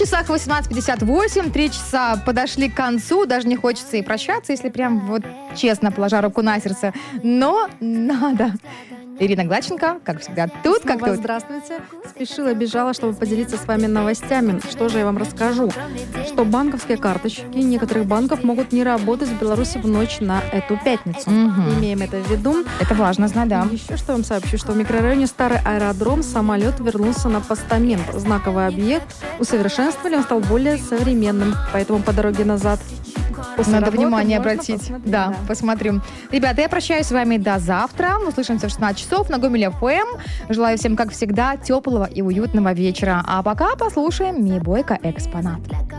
часах 18:58, 3 часа подошли к концу. Даже не хочется и прощаться, если прям вот честно, положа руку на сердце. Но надо. Ирина Гладченко, как всегда, тут, как Снова тут. здравствуйте. Спешила, бежала, чтобы поделиться с вами новостями. Что же я вам расскажу? Что банковские карточки некоторых банков могут не работать в Беларуси в ночь на эту пятницу. Имеем это в виду. Это важно знать, да. Еще что вам сообщу, что в микрорайоне Старый аэродром самолет вернулся на постамент. Знаковый объект усовершенствовали, он стал более современным. Поэтому по дороге назад после Надо работы внимание можно обратить. посмотреть, Да, посмотрим. Ребята, я прощаюсь с вами до завтра. Услышимся в 16 часов на Гомель ФМ. Желаю всем, как всегда, теплого и уютного вечера. А пока послушаем Ми Бойко «Экспонат».